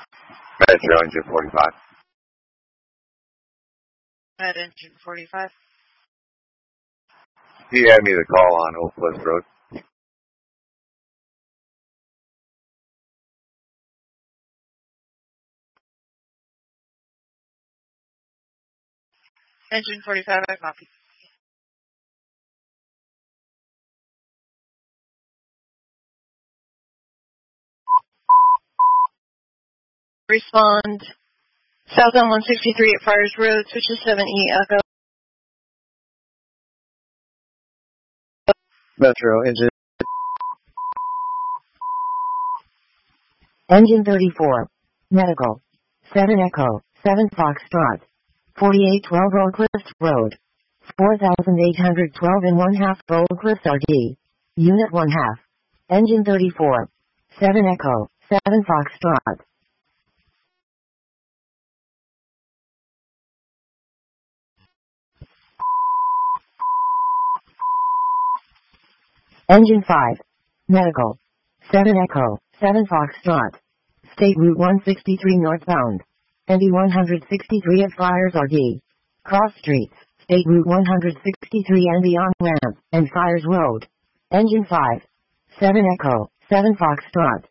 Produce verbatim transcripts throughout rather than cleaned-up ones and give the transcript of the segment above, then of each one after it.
Metro engine forty-five. At engine forty-five. He had me the call on Oak Cliff Road. Engine forty-five, I copy. Respond. Southbound one sixty-three at Friars Road, switches seven E Echo. Metro engine. Engine thirty-four. Medical. seven Echo, seven Foxtrot. forty-eight twelve Old Cliff Road. four thousand eight hundred twelve and one half Old Cliff R D. Unit one half. Engine thirty-four. seven Echo, seven Foxtrot. Engine five. Medical. seven Echo, seven Foxtrot. State Route one sixty-three northbound. N D one sixty-three at Friars R D. Cross streets. State Route one sixty-three and the on-ramp, and Friars Road. Engine five. seven Echo, seven Foxtrot.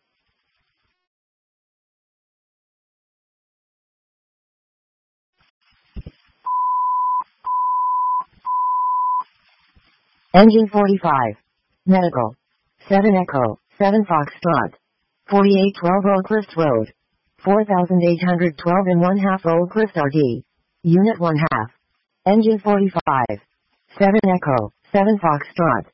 Engine forty-five. Medical. seven Echo, seven Foxtrot. forty-eight twelve Old Cliff Road. four thousand eight hundred twelve and one half Old Cliff R D. Unit one half. Engine forty-five. seven Echo, seven Foxtrot.